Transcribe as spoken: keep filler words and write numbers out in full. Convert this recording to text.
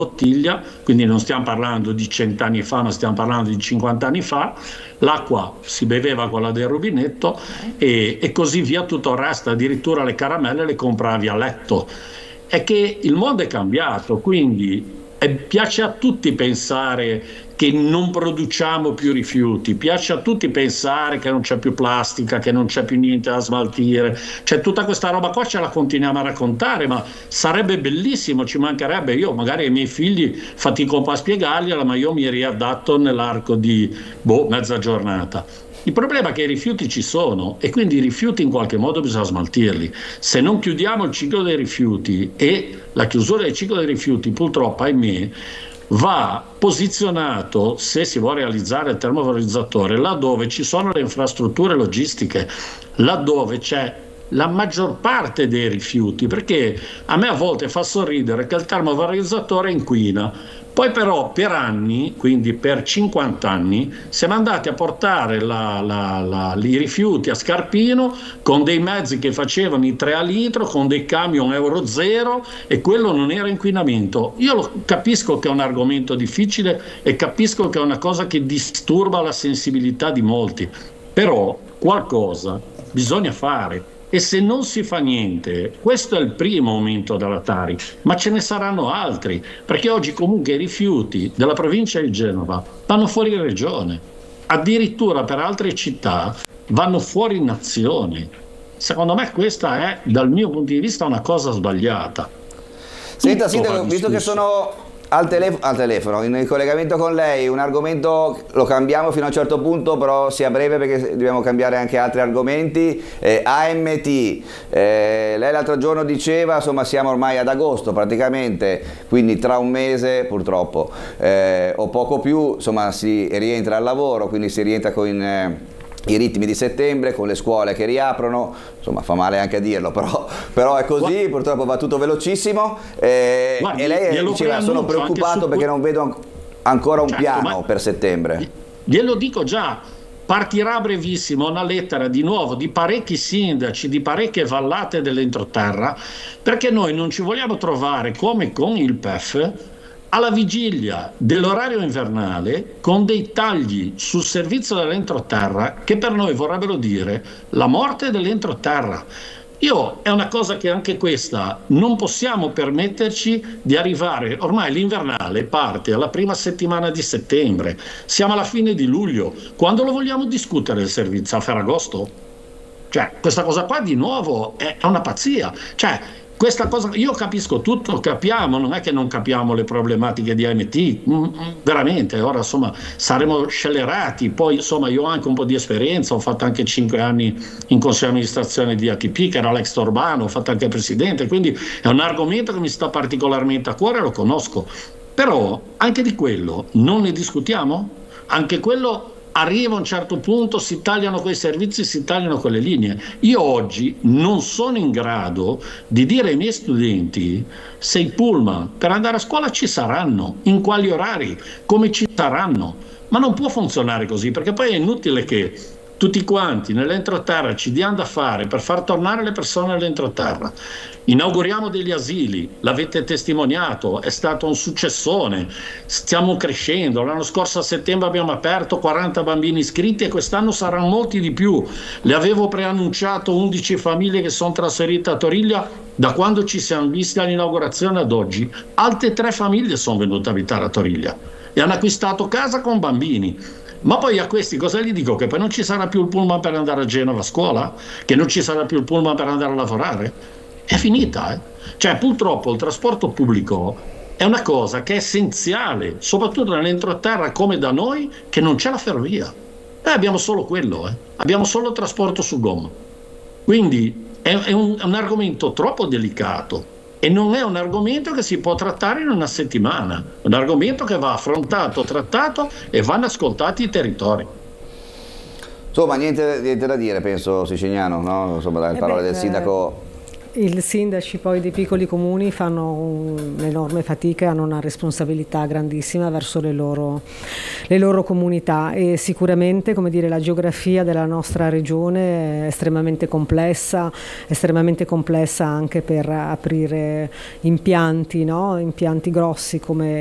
bottiglia, quindi non stiamo parlando di cent'anni fa, ma stiamo parlando di cinquanta anni fa, l'acqua si beveva quella del rubinetto e, e così via tutto il resto, addirittura le caramelle le compravi a letto. È che il mondo è cambiato, quindi eh, piace a tutti pensare che non produciamo più rifiuti, piace a tutti pensare che non c'è più plastica, che non c'è più niente da smaltire, cioè tutta questa roba qua ce la continuiamo a raccontare, ma sarebbe bellissimo, ci mancherebbe. Io magari ai miei figli fatico un po' a spiegargliela, ma io mi riadatto nell'arco di boh, mezza giornata. Il problema è che i rifiuti ci sono e quindi i rifiuti in qualche modo bisogna smaltirli. Se non chiudiamo il ciclo dei rifiuti, e la chiusura del ciclo dei rifiuti purtroppo, ahimè, va posizionato, se si vuole realizzare il termovalorizzatore, laddove ci sono le infrastrutture logistiche, laddove c'è la maggior parte dei rifiuti, perché a me a volte fa sorridere che il termovalorizzatore inquina. Poi però per anni, quindi per cinquanta anni, siamo andati a portare la, la, la, i rifiuti a Scarpino con dei mezzi che facevano i tre a litro, con dei camion Euro zero, e quello non era inquinamento. Io lo capisco che è un argomento difficile e capisco che è una cosa che disturba la sensibilità di molti, però qualcosa bisogna fare. E se non si fa niente, questo è il primo aumento della Tari, ma ce ne saranno altri, perché oggi comunque i rifiuti della provincia di Genova vanno fuori regione, addirittura per altre città vanno fuori nazione. Secondo me questa è, dal mio punto di vista, una cosa sbagliata. Senta, Sindaco, visto che sono al, telef- al telefono, in collegamento con lei, un argomento lo cambiamo fino a un certo punto, però sia breve perché dobbiamo cambiare anche altri argomenti. eh, A M T, eh, lei l'altro giorno diceva, insomma siamo ormai ad agosto praticamente, quindi tra un mese purtroppo eh, o poco più, insomma si rientra al lavoro, quindi si rientra con eh, i ritmi di settembre, con le scuole che riaprono, insomma fa male anche a dirlo, però, però è così. Guarda, purtroppo va tutto velocissimo eh, guardi, e lei diceva sono preoccupato perché non vedo ancora un certo, piano per settembre. Glielo dico già, partirà a brevissimo una lettera di nuovo di parecchi sindaci, di parecchie vallate dell'entroterra, perché noi non ci vogliamo trovare come con il P E F alla vigilia dell'orario invernale con dei tagli sul servizio dell'entroterra che per noi vorrebbero dire la morte dell'entroterra. Io è una cosa che anche questa non possiamo permetterci di arrivare, ormai l'invernale parte alla prima settimana di settembre, siamo alla fine di luglio, quando lo vogliamo discutere il servizio? A Ferragosto? Cioè questa cosa qua di nuovo è una pazzia, cioè questa cosa, io capisco tutto, capiamo, non è che non capiamo le problematiche di A M T, mm, veramente, ora insomma saremo scellerati, poi insomma io ho anche un po' di esperienza, ho fatto anche cinque anni in consiglio di amministrazione di A T P, che era l'ex Urbano, ho fatto anche presidente, quindi è un argomento che mi sta particolarmente a cuore, lo conosco, però anche di quello non ne discutiamo? Anche quello arriva a un certo punto, si tagliano quei servizi, si tagliano quelle linee. Io oggi non sono in grado di dire ai miei studenti se i pullman per andare a scuola ci saranno, in quali orari, come ci saranno, ma non può funzionare così, perché poi è inutile che tutti quanti nell'entroterra ci diano da fare per far tornare le persone all'entroterra. Inauguriamo degli asili, l'avete testimoniato, è stato un successone, stiamo crescendo, l'anno scorso a settembre abbiamo aperto quaranta bambini iscritti e quest'anno saranno molti di più, le avevo preannunciato undici famiglie che sono trasferite a Toriglia da quando ci siamo visti all'inaugurazione ad oggi, altre tre famiglie sono venute a abitare a Toriglia e hanno acquistato casa con bambini. Ma poi a questi cosa gli dico? Che poi non ci sarà più il pullman per andare a Genova a scuola? Che non ci sarà più il pullman per andare a lavorare? È finita, eh? Cioè purtroppo il trasporto pubblico è una cosa che è essenziale, soprattutto nell'entroterra come da noi, che non c'è la ferrovia. Noi abbiamo solo quello, eh? Abbiamo solo il trasporto su gomma. Quindi è, è, un, è un argomento troppo delicato. E non è un argomento che si può trattare in una settimana, è un argomento che va affrontato, trattato e vanno ascoltati i territori. Insomma, niente, niente da dire, penso Siciliano, no? Insomma, dalle Eh parole beh, del sindaco I sindaci poi dei piccoli comuni fanno un'enorme fatica e hanno una responsabilità grandissima verso le loro, le loro comunità, e sicuramente, come dire, la geografia della nostra regione è estremamente complessa, estremamente complessa anche per aprire impianti, no? Impianti grossi come